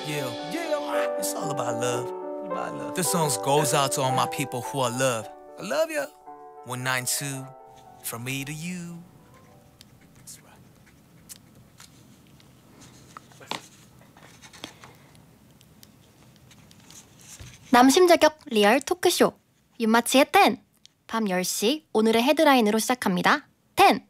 Yeah, it's all about love. This song goes out to all my people who I love. I love you. 192, from me to you. That's right. 남심 저격 리얼 토크쇼 윤마치의 10. 밤 10시 오늘의 헤드라인으로 시작합니다. 10.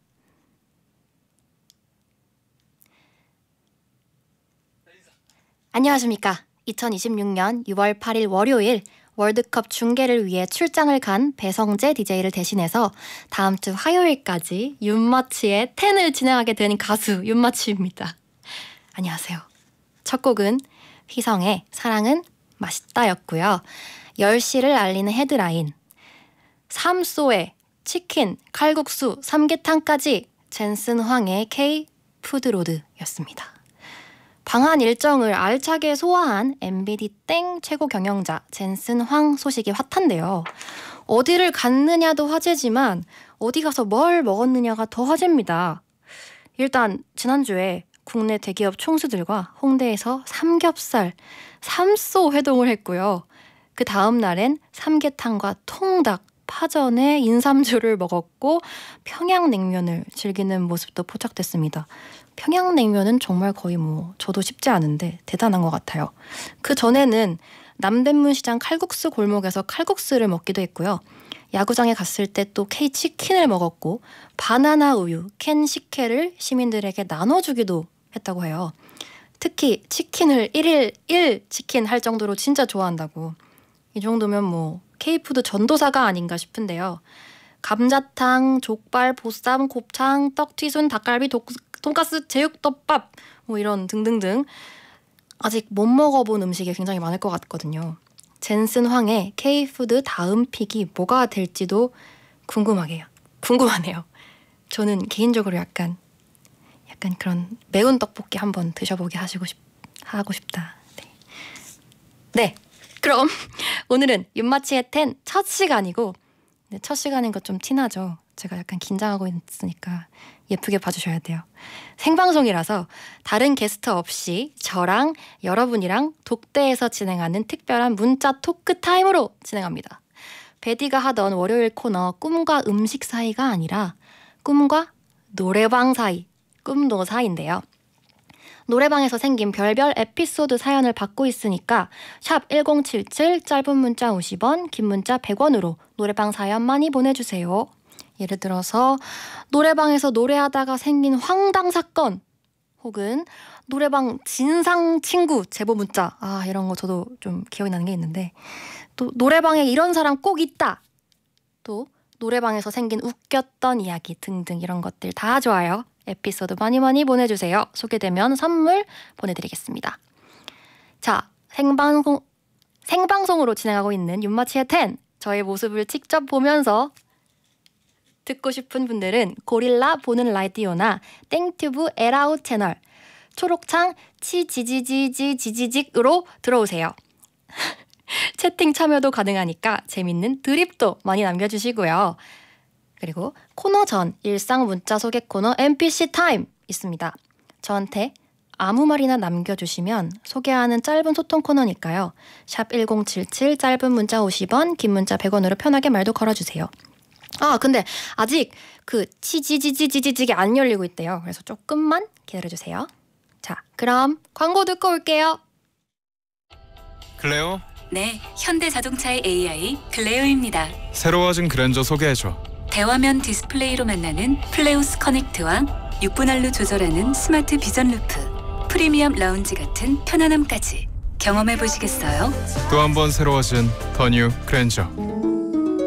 안녕하십니까. 2026년 6월 8일 월요일 월드컵 중계를 위해 출장을 간 배성재 DJ를 대신해서 다음 주 화요일까지 윤마치의 10을 진행하게 된 가수 윤마치입니다. 안녕하세요. 첫 곡은 휘성의 사랑은 맛있다였고요. 10시를 알리는 헤드라인 삼소의 치킨, 칼국수, 삼계탕까지 젠슨 황의 K-푸드로드였습니다. 방한 일정을 알차게 소화한 MBD 땡 최고 경영자 젠슨 황 소식이 핫한데요. 어디를 갔느냐도 화제지만 어디 가서 뭘 먹었느냐가 더 화제입니다. 일단 지난주에 국내 대기업 총수들과 홍대에서 삼겹살, 삼소 회동을 했고요. 그 다음 날엔 삼계탕과 통닭, 파전에 인삼주를 먹었고 평양냉면을 즐기는 모습도 포착됐습니다. 평양냉면은 정말 거의 저도 쉽지 않은데 대단한 것 같아요. 그 전에는 남대문시장 칼국수 골목에서 칼국수를 먹기도 했고요. 야구장에 갔을 때 또 K치킨을 먹었고 바나나 우유, 캔 식혜를 시민들에게 나눠주기도 했다고 해요. 특히 치킨을 1일 1 치킨 할 정도로 진짜 좋아한다고. 이 정도면 K푸드 전도사가 아닌가 싶은데요. 감자탕, 족발, 보쌈, 곱창, 떡튀순, 닭갈비, 돈가스, 제육덮밥 이런 등등등 아직 못 먹어본 음식이 굉장히 많을 것 같거든요. 젠슨 황의 K푸드 다음 픽이 뭐가 될지도 궁금하네요. 저는 개인적으로 약간 그런 매운 떡볶이 한번 드셔보게 하고 싶다. 네. 그럼 오늘은 윤마치의 10 첫 시간이고 첫 시간인 거 좀 티나죠? 제가 약간 긴장하고 있으니까 예쁘게 봐주셔야 돼요. 생방송이라서 다른 게스트 없이 저랑 여러분이랑 독대에서 진행하는 특별한 문자 토크 타임으로 진행합니다. 베디가 하던 월요일 코너 꿈과 음식 사이가 아니라 꿈과 노래방 사이, 꿈도 사이인데요. 노래방에서 생긴 별별 에피소드 사연을 받고 있으니까 샵 1077 짧은 문자 50원, 긴 문자 100원으로 노래방 사연 많이 보내주세요. 예를 들어서 노래방에서 노래하다가 생긴 황당 사건 혹은 노래방 진상 친구 제보 문자 이런 거 저도 좀 기억이 나는 게 있는데 또 노래방에 이런 사람 꼭 있다 또 노래방에서 생긴 웃겼던 이야기 등등 이런 것들 다 좋아요. 에피소드 많이 보내주세요. 소개되면 선물 보내드리겠습니다. 자, 생방송으로 진행하고 있는 윤마치의 10 저의 모습을 직접 보면서 듣고 싶은 분들은 고릴라 보는 라디오나 땡튜브 에라웃 채널 초록창 치지지지지지직으로 들어오세요. 채팅 참여도 가능하니까 재밌는 드립도 많이 남겨주시고요. 그리고 코너 전 일상 문자 소개 코너 NPC 타임 있습니다. 저한테 아무 말이나 남겨주시면 소개하는 짧은 소통 코너니까요. 샵 1077 짧은 문자 50원, 긴 문자 100원으로 편하게 말도 걸어주세요. 근데 아직 그 치지지지지직이 안 열리고 있대요. 그래서 조금만 기다려주세요. 자, 그럼 광고 듣고 올게요. 클레오? 네, 현대자동차의 AI 클레오입니다. 새로워진 그랜저 소개해줘. 대화면 디스플레이로 만나는 플레오스 커넥트와 6분할로 조절하는 스마트 비전 루프, 프리미엄 라운지 같은 편안함까지 경험해 보시겠어요? 또 한 번 새로워진 더 뉴 그랜저.